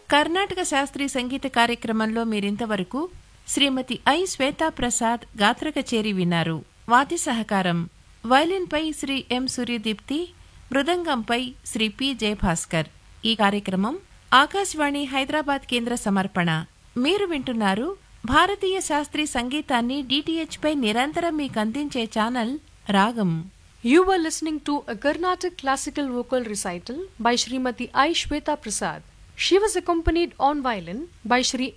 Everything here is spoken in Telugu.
కర్ణాటక శాస్త్రీయ సంగీత కార్యక్రమంలో మీరింతవరకు శ్రీమతి ఐ శ్వేతా ప్రసాద్ గాత్ర కచేరీ విన్నారు. వాద్య సహకారం వయలిన్పై శ్రీ ఎం సూర్యదీప్తి, మృదంగంపై శ్రీ పి జయభాస్కర్. ఈ కార్యక్రమం ఆకాశవాణి హైదరాబాద్ కేంద్ర సమర్పణ. మీరు వింటున్నారు భారతీయ శాస్త్రీయ సంగీతాన్ని DTH పై నిరంతరం మీకు అందించే ఛానల్ రాగం. You were listening to a Carnatic classical vocal recital by Srimati I Shweta Prasad. She was accompanied on violin by Shri